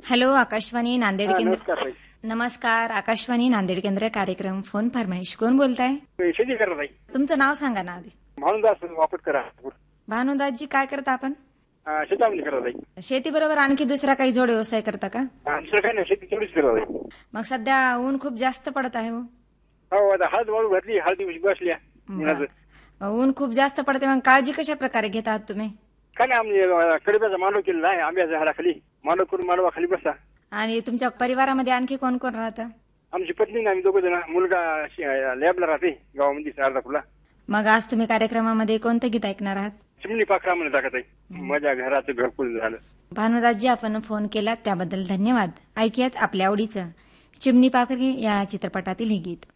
Hello, Akashvani Nanded केंद्र. नमस्कार ताई. नमस्कार, आकाशवाणी नांदेड केंद्र कार्यक्रम फोन फरमाईश. कोण बोलताय? शेती करत आहे. तुमचं नाव सांगा ना आधी. भानुदास वापट करा. भानुदासजी, काय करता आपण? शेतामध्ये करत आहे. शेतीबरोबर आणखी दुसरा काही जोड व्यवसाय करता का? दुसरं काय नाही, शेती तेवढीच करत आहे. मग सध्या ऊन खूप जास्त पडत आहे. हो, आता हळद वाळू घातली, हळदी बसल्या. ऊन खूप जास्त पडते, मग काळजी कशा प्रकारे घेतात तुम्ही? काय नाही, आम्ही कडब्याचा मांडव केलेला आहे. आंब्याच्या झाडाखाली मांडव करून मांडवाखाली बसा. आणि तुमच्या परिवारामध्ये आणखी कोण कोण राहतं? आमची पत्नी ना आम्ही दोघं जण. मुलगा लॅबला राहते गावामध्ये अर्धापूरला. मग आज तुम्ही कार्यक्रमामध्ये कोणतं गीत ऐकणार आहात? चिमणी पाखरा मध्ये टाकत आहे. माझ्या घराचं घरकुल झालं. भानुदासजी, आपण फोन केला त्याबद्दल धन्यवाद. ऐकूयात आपल्या आवडीचं चिमणी पाखरी या चित्रपटातील हे गीत.